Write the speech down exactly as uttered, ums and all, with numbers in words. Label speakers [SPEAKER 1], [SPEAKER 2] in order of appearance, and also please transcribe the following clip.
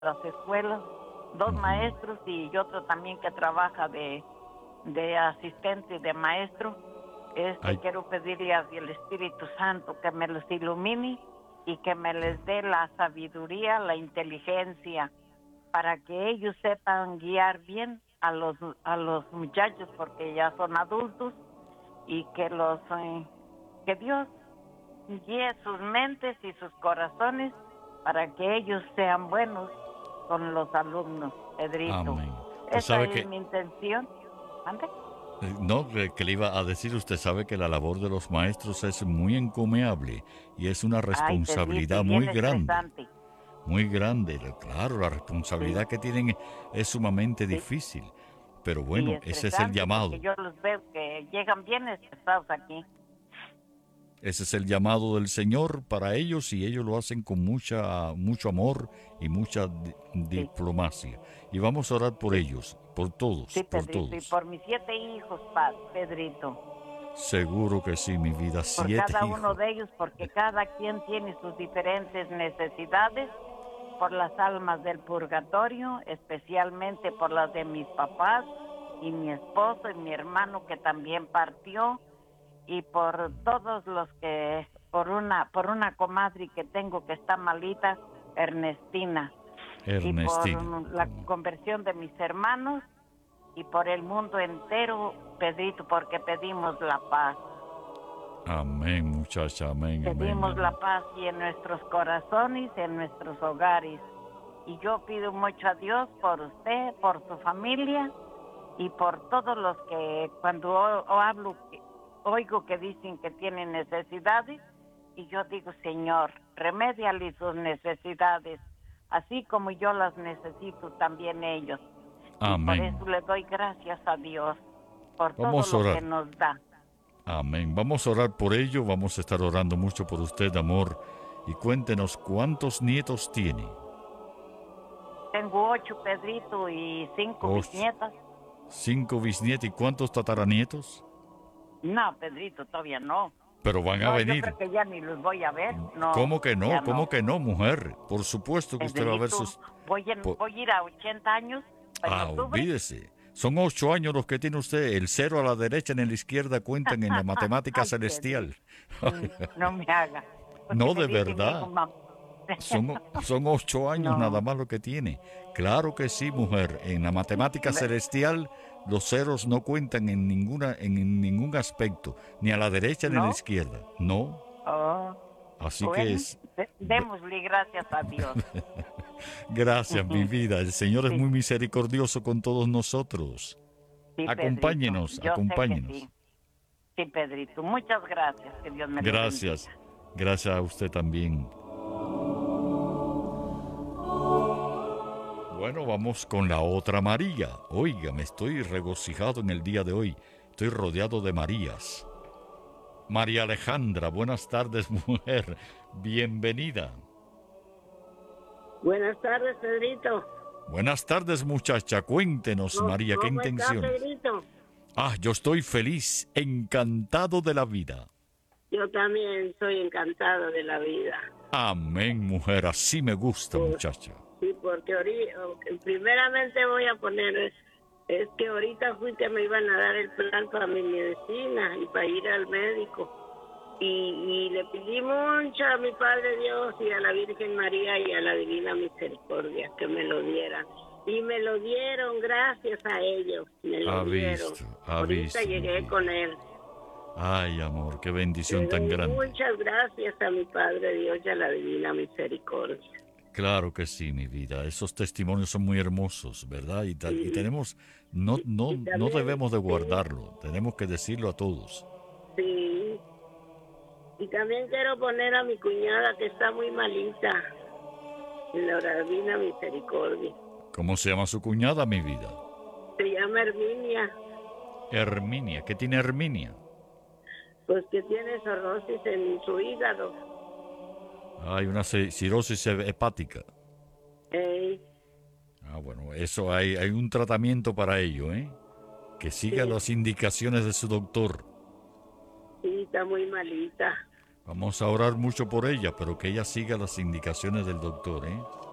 [SPEAKER 1] las escuelas, dos
[SPEAKER 2] Ujú.
[SPEAKER 1] maestros y otro también que trabaja de, de asistente de maestro. Este,
[SPEAKER 2] Ay,
[SPEAKER 1] quiero pedirle al Espíritu Santo que me los ilumine y que me les dé la sabiduría, la inteligencia, para que ellos sepan guiar bien a los a los muchachos, porque ya son adultos, y que los eh, que Dios guíe sus mentes y sus corazones para que ellos sean buenos con los alumnos, Pedrito.
[SPEAKER 2] amén. Usted
[SPEAKER 1] Esa
[SPEAKER 2] sabe
[SPEAKER 1] es
[SPEAKER 2] que,
[SPEAKER 1] mi intención. ¿Ande?
[SPEAKER 2] eh, no, que, que le iba a decir, usted sabe que la labor de los maestros es muy encomiable y es una
[SPEAKER 1] Ay, Pedrito, y
[SPEAKER 2] responsabilidad
[SPEAKER 1] bien
[SPEAKER 2] muy grande,
[SPEAKER 1] estresante.
[SPEAKER 2] muy grande. Claro, la
[SPEAKER 1] Sí,
[SPEAKER 2] responsabilidad que tienen es sumamente
[SPEAKER 1] sí.
[SPEAKER 2] difícil, pero
[SPEAKER 1] Y
[SPEAKER 2] bueno, ese es el
[SPEAKER 1] estresante porque
[SPEAKER 2] llamado.
[SPEAKER 1] yo los veo que llegan bien estresados aquí.
[SPEAKER 2] Ese es el llamado del Señor para ellos y ellos lo hacen con mucha, mucho amor y mucha di-
[SPEAKER 1] Sí,
[SPEAKER 2] diplomacia. Y vamos a orar por
[SPEAKER 1] sí,
[SPEAKER 2] ellos, por todos,
[SPEAKER 1] sí,
[SPEAKER 2] por
[SPEAKER 1] Pedrito. Y
[SPEAKER 2] todos.
[SPEAKER 1] por mis siete hijos, pa- Pedrito.
[SPEAKER 2] Seguro que sí, mi vida,
[SPEAKER 1] Por
[SPEAKER 2] siete
[SPEAKER 1] cada uno
[SPEAKER 2] hijos.
[SPEAKER 1] de ellos, porque cada quien tiene sus diferentes necesidades. Por las almas del purgatorio, especialmente por las de mis papás y mi esposo y mi hermano que también partió, y por todos los que, por una, por una comadre que tengo que está malita, Ernestina, y por
[SPEAKER 2] Ernestina,
[SPEAKER 1] la
[SPEAKER 2] como-
[SPEAKER 1] conversión de mis hermanos y por el mundo entero, Pedrito, porque pedimos la paz.
[SPEAKER 2] amén, muchacha, amén, amén,
[SPEAKER 1] Pedimos la
[SPEAKER 2] amén.
[SPEAKER 1] paz y en nuestros corazones, en nuestros hogares. Y yo pido mucho a Dios por usted, por su familia y por todos los que cuando o, o hablo, oigo que dicen que tienen necesidades, y yo digo, Señor, remédiale sus necesidades, así como yo las necesito también ellos. Y por
[SPEAKER 2] Amén.
[SPEAKER 1] eso le doy gracias a Dios por todo
[SPEAKER 2] Vamos a
[SPEAKER 1] lo que
[SPEAKER 2] orar.
[SPEAKER 1] nos da.
[SPEAKER 2] Amén. Vamos a orar por ello. Vamos a estar orando mucho por usted, amor. Y cuéntenos cuántos nietos tiene.
[SPEAKER 1] Tengo ocho, Pedrito, y cinco
[SPEAKER 2] Ocho.
[SPEAKER 1] bisnietas.
[SPEAKER 2] Cinco bisnietos y cuántos tataranietos.
[SPEAKER 1] No, Pedrito, todavía no.
[SPEAKER 2] Pero van a
[SPEAKER 1] No, yo
[SPEAKER 2] venir.
[SPEAKER 1] creo que ya ni los voy a ver. No,
[SPEAKER 2] ¿Cómo que
[SPEAKER 1] ya
[SPEAKER 2] no?
[SPEAKER 1] no.
[SPEAKER 2] ¿Cómo que no, mujer? Por supuesto que usted va a ver
[SPEAKER 1] Pedrito,
[SPEAKER 2] sus...
[SPEAKER 1] voy, en,
[SPEAKER 2] po-
[SPEAKER 1] voy a ir a ochenta años en
[SPEAKER 2] Ah,
[SPEAKER 1] octubre.
[SPEAKER 2] olvídese. Son ocho años los que tiene usted. El cero a la derecha y en la izquierda cuentan en la matemática
[SPEAKER 1] Ay, Pedrito,
[SPEAKER 2] celestial.
[SPEAKER 1] mm, no me haga. Porque
[SPEAKER 2] No,
[SPEAKER 1] me
[SPEAKER 2] de
[SPEAKER 1] dice mi hijo,
[SPEAKER 2] verdad.
[SPEAKER 1] mamá.
[SPEAKER 2] Son, son ocho años nada
[SPEAKER 1] No,
[SPEAKER 2] más lo que tiene. Claro que sí, mujer. En la matemática
[SPEAKER 1] ve-
[SPEAKER 2] celestial los ceros no cuentan en ninguna, en ningún aspecto, ni a la derecha ni a la
[SPEAKER 1] no.
[SPEAKER 2] izquierda. No.
[SPEAKER 1] Oh,
[SPEAKER 2] Así que
[SPEAKER 1] bueno,
[SPEAKER 2] es.
[SPEAKER 1] de- démosle gracias a Dios.
[SPEAKER 2] Gracias, mi
[SPEAKER 1] Ujú.
[SPEAKER 2] vida. El Señor es
[SPEAKER 1] Sí,
[SPEAKER 2] muy misericordioso con todos nosotros.
[SPEAKER 1] sí, Pedrito,
[SPEAKER 2] Acompáñenos,
[SPEAKER 1] yo sé que sí.
[SPEAKER 2] acompáñenos.
[SPEAKER 1] Sí, Pedrito, muchas gracias. Que Dios me lo
[SPEAKER 2] Gracias.
[SPEAKER 1] bendiga.
[SPEAKER 2] Gracias a usted también. Bueno, vamos con la otra María. Oiga, me estoy regocijado en el día de hoy. Estoy rodeado de Marías. María Alejandra, buenas tardes, mujer. Bienvenida.
[SPEAKER 3] Buenas tardes, Pedrito.
[SPEAKER 2] Buenas tardes, muchacha. Cuéntenos,
[SPEAKER 3] ¿Cómo,
[SPEAKER 2] María, ¿qué
[SPEAKER 3] cómo está,
[SPEAKER 2] intenciones?
[SPEAKER 3] Pedrito?
[SPEAKER 2] Ah, yo estoy feliz, encantado de la vida.
[SPEAKER 3] Yo también estoy encantado de la vida.
[SPEAKER 2] Amén, mujer. Así me gusta,
[SPEAKER 3] Por-
[SPEAKER 2] muchacha.
[SPEAKER 3] sí, porque ahorita, primeramente voy a poner, es que ahorita fui que me iban a dar el plan para mi medicina y para ir al médico. Y, y le pedí mucho a mi Padre Dios y a la Virgen María y a la Divina Misericordia que me lo dieran. Y me lo dieron, gracias a ellos, me lo
[SPEAKER 2] Ha
[SPEAKER 3] dieron.
[SPEAKER 2] visto, ha
[SPEAKER 3] Ahorita
[SPEAKER 2] visto, mi
[SPEAKER 3] llegué
[SPEAKER 2] vida.
[SPEAKER 3] con él.
[SPEAKER 2] Ay, amor, qué
[SPEAKER 3] Le
[SPEAKER 2] bendición tan
[SPEAKER 3] doy
[SPEAKER 2] grande.
[SPEAKER 3] muchas gracias a mi Padre Dios y a la Divina Misericordia.
[SPEAKER 2] Claro que sí, mi vida. Esos testimonios son muy hermosos, ¿verdad? Y, tal- y
[SPEAKER 3] Y,
[SPEAKER 2] tenemos, no, no,
[SPEAKER 3] y
[SPEAKER 2] no
[SPEAKER 3] también,
[SPEAKER 2] debemos de
[SPEAKER 3] sí,
[SPEAKER 2] guardarlo. Tenemos que decirlo a todos.
[SPEAKER 3] sí. Y también quiero poner a mi cuñada que está muy malita, en la Divina Misericordia.
[SPEAKER 2] ¿Cómo se llama su cuñada, mi vida?
[SPEAKER 3] Se llama Herminia,
[SPEAKER 2] Herminia. ¿Qué tiene Herminia?
[SPEAKER 3] pues que tiene cirrosis en su hígado.
[SPEAKER 2] Hay una ci- cirrosis hepática.
[SPEAKER 3] Ey,
[SPEAKER 2] Ah, bueno, eso hay, hay un tratamiento para ello, ¿eh? Que siga
[SPEAKER 3] sí,
[SPEAKER 2] las indicaciones de su doctor.
[SPEAKER 3] sí, está muy malita.
[SPEAKER 2] Vamos a orar mucho por ella, pero que ella siga las indicaciones del doctor, ¿eh?